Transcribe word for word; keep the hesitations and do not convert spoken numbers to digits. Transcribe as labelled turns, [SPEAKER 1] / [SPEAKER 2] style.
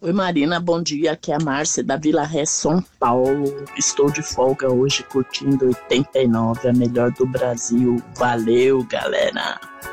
[SPEAKER 1] Oi Marina, bom dia, aqui é a Márcia da Vila Ré, São Paulo. Estou de folga hoje curtindo oitenta e nove, a melhor do Brasil. Valeu, galera!